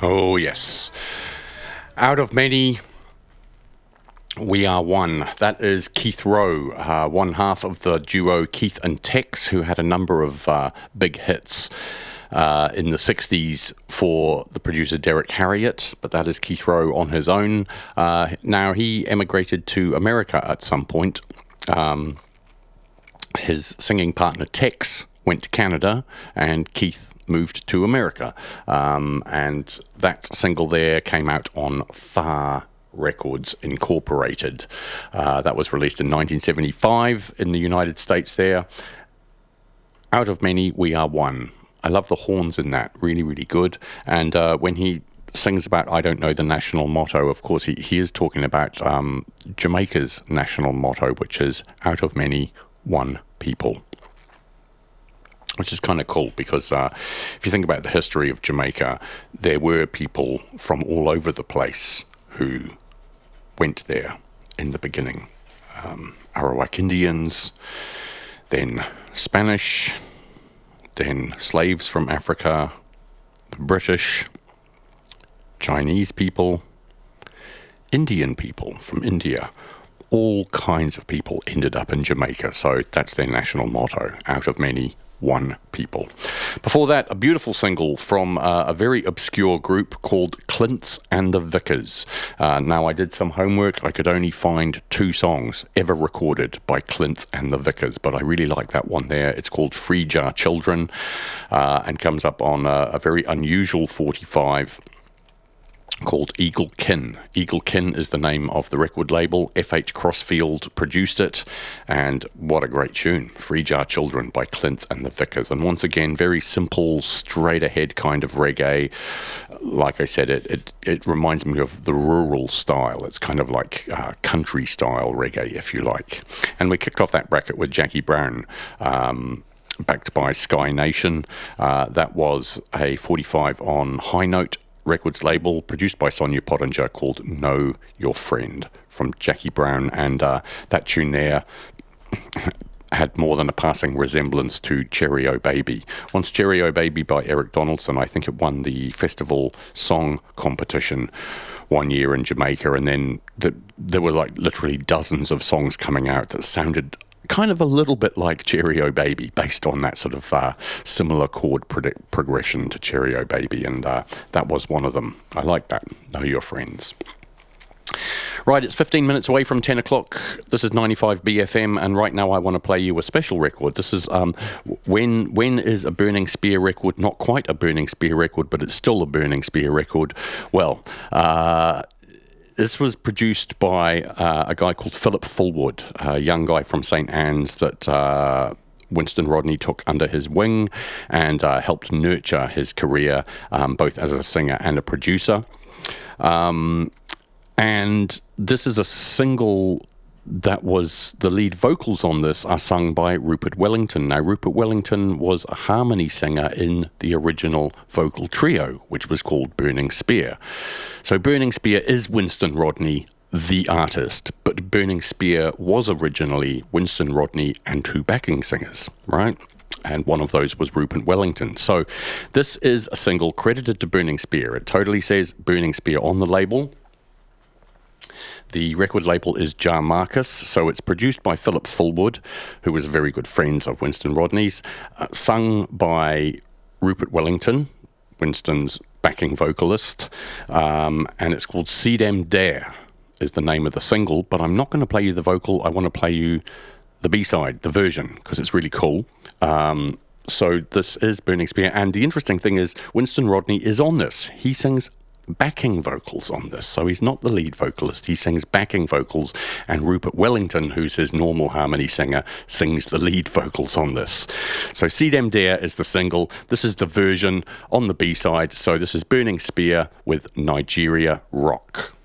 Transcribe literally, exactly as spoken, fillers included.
Oh, yes. Out of many, we are one. That is Keith Rowe, uh, one half of the duo Keith and Tex, who had a number of uh, big hits uh, in the sixties for the producer Derek Harriott, but that is Keith Rowe on his own. Uh, now, he emigrated to America at some point. Um, his singing partner Tex went to Canada, and Keith moved to America. Um, and that single there came out on Far Records Incorporated. Uh, that was released in nineteen seventy-five in the United States there. Out of many, we are one. I love the horns in that. Really, really good. And uh, when he sings about I don't know the national motto, of course, he, he is talking about um, Jamaica's national motto, which is out of many, one people. Which is kind of cool because uh, if you think about the history of Jamaica, there were people from all over the place who went there in the beginning. Um, Arawak Indians, then Spanish, then slaves from Africa, the British, Chinese people, Indian people from India. All kinds of people ended up in Jamaica, so that's their national motto, out of many, one people. Before that, a beautiful single from uh, a very obscure group called Clints and the Vickers. Uh, now, I did some homework. I could only find two songs ever recorded by Clints and the Vickers, but I really like that one there. It's called Free Jar Children uh, and comes up on a, a very unusual forty-five called Eagle Kin. Eagle Kin is the name of the record label. F H Crossfield produced it, and what a great tune. Free Jar Children by Clints and the Vickers. And once again, very simple, straight-ahead kind of reggae. Like I said, it it, it reminds me of the rural style. It's kind of like uh, country-style reggae, if you like. And we kicked off that bracket with Jackie Brown, um, backed by Sky Nation. Uh, that was a forty-five on High Note Records label, produced by Sonia Pottinger, called Know Your Friend, from Jackie Brown. And uh, that tune there had more than a passing resemblance to Cherry O Baby. Once Cherry O Baby by Eric Donaldson, I think it won the festival song competition one year in Jamaica, and then the, there were like literally dozens of songs coming out that sounded kind of a little bit like Cherry O Baby, based on that sort of uh, similar chord pro- progression to Cherry O Baby, and uh, that was one of them. I like that. Know Your Friends. Right, it's fifteen minutes away from ten o'clock. This is ninety-five B F M, and right now I want to play you a special record. This is um, when when is a Burning Spear record not quite a Burning Spear record, but it's still a Burning Spear record? Well, uh, this was produced by uh, a guy called Philip Fullwood, a young guy from Saint Anne's that uh, Winston Rodney took under his wing and uh, helped nurture his career, um, both as a singer and a producer. Um, and this is a single that was, the lead vocals on this are sung by Rupert Wellington. Now, Rupert Wellington was a harmony singer in the original vocal trio, which was called Burning Spear. So Burning Spear is Winston Rodney, the artist, but Burning Spear was originally Winston Rodney and two backing singers, right? And one of those was Rupert Wellington. So this is a single credited to Burning Spear. It totally says Burning Spear on the label. The record label is Jar Marcus, so it's produced by Philip Fullwood, who was very good friends of Winston Rodney's, uh, sung by Rupert Wellington, Winston's backing vocalist, um, and it's called See Dem Dare is the name of the single, but I'm not going to play you the vocal. I want to play you the B-side, the version, because it's really cool. Um, so this is Burning Spear, and the interesting thing is Winston Rodney is on this. He sings backing vocals on this, so he's not the lead vocalist. He sings backing vocals, and Rupert Wellington, who's his normal harmony singer, sings the lead vocals on this. So See Dem Dare is the single. This is the version on the B-side. So this is Burning Spear with Nigeria Rock.